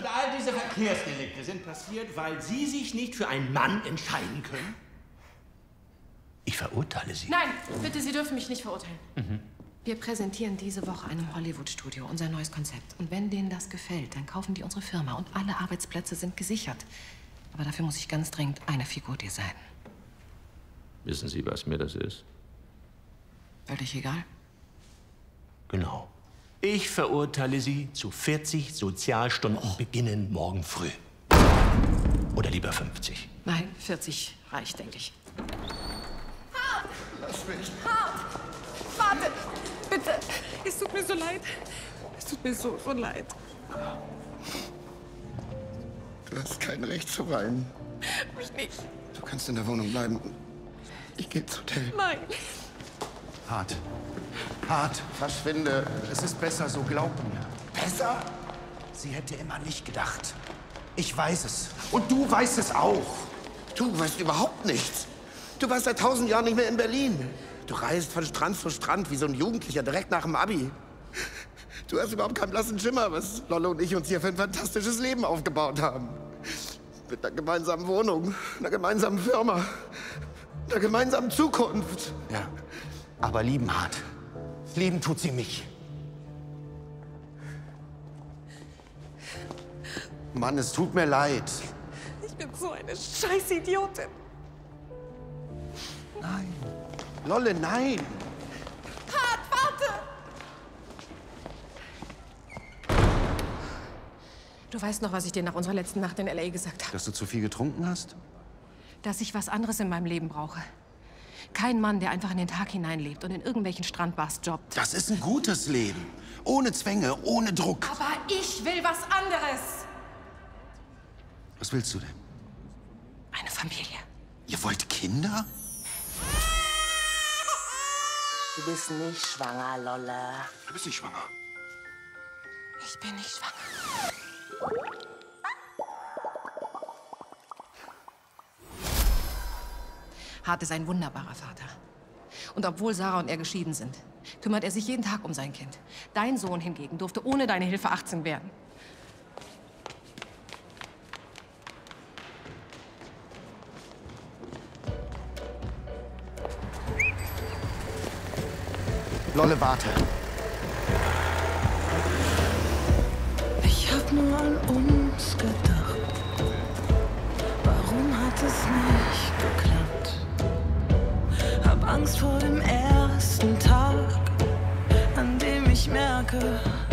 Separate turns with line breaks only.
Und all diese Verkehrsdelikte sind passiert, weil Sie sich nicht für einen Mann entscheiden können? Ich verurteile Sie.
Nein, bitte, Sie dürfen mich nicht verurteilen. Wir präsentieren diese Woche einem Hollywood-Studio unser neues Konzept. Und wenn denen das gefällt, dann kaufen die unsere Firma und alle Arbeitsplätze sind gesichert. Aber dafür muss ich ganz dringend eine Figur designen.
Wissen Sie, was mir das ist?
Völlig egal.
Genau. Ich verurteile Sie zu 40 Sozialstunden beginnen morgen früh. Oder lieber 50.
Nein, 40 reicht, denke ich.
Hart! Lass mich.
Hart! Warte! Bitte! Es tut mir so leid. Es tut mir so leid.
Du hast kein Recht zu weinen.
Ich nicht.
Du kannst in der Wohnung bleiben. Ich gehe ins Hotel.
Nein.
Hart. Hart.
Verschwinde.
Es ist besser so, glaub mir.
Besser?
Sie hätte immer nicht gedacht. Ich weiß es. Und du weißt es auch.
Du weißt überhaupt nichts. Du warst seit 1000 Jahren nicht mehr in Berlin. Du reist von Strand zu Strand wie so ein Jugendlicher direkt nach dem Abi. Du hast überhaupt keinen blassen Schimmer, was Lolle und ich uns hier für ein fantastisches Leben aufgebaut haben. Mit einer gemeinsamen Wohnung, einer gemeinsamen Firma, einer gemeinsamen Zukunft.
Ja, aber lieben hart. Lieben tut sie mich. Mann, es tut mir leid.
Ich bin so eine scheiß Idiotin.
Nein. Lolle, nein.
Hart, warte! Du weißt noch, was ich dir nach unserer letzten Nacht in L.A. gesagt habe.
Dass du zu viel getrunken hast?
Dass ich was anderes in meinem Leben brauche. Kein Mann, der einfach in den Tag hineinlebt und in irgendwelchen Strandbars jobbt.
Das ist ein gutes Leben. Ohne Zwänge, ohne Druck.
Aber ich will was anderes.
Was willst du denn?
Eine Familie.
Ihr wollt Kinder?
Du bist nicht schwanger, Lolle.
Du bist nicht schwanger.
Ich bin nicht schwanger. Hart ist ein wunderbarer Vater. Und obwohl Sarah und er geschieden sind, kümmert er sich jeden Tag um sein Kind. Dein Sohn hingegen durfte ohne deine Hilfe 18 werden.
Lolle, warte.
Ich hab nur an uns gedacht. Warum hat es nicht geklappt? Hab Angst vor dem ersten Tag, an dem ich merke,